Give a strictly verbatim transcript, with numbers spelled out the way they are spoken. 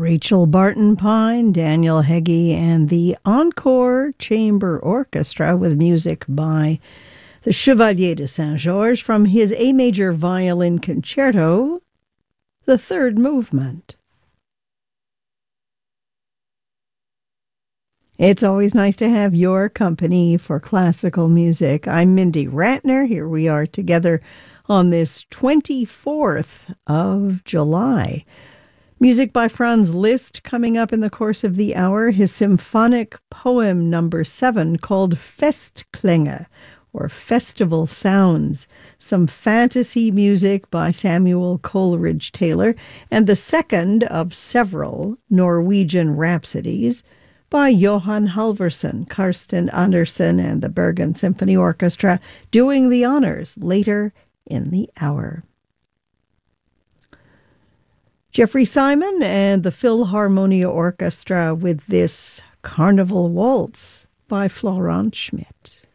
Rachel Barton Pine, Daniel Heggie, and the Encore Chamber Orchestra with music by the Chevalier de Saint-Georges from his A major violin concerto, the third movement. It's always nice to have your company for classical music. I'm Mindy Ratner. Here we are together on this twenty-fourth of July. Music by Franz Liszt coming up in the course of the hour. His symphonic poem number seven called Festklänge, or Festival Sounds. Some fantasy music by Samuel Coleridge Taylor, and the second of several Norwegian rhapsodies by Johan Halvorsen, Karsten Andersen, and the Bergen Symphony Orchestra doing the honors later in the hour. Jeffrey Simon and the Philharmonia Orchestra with this Carnival Waltz by Florent Schmidt.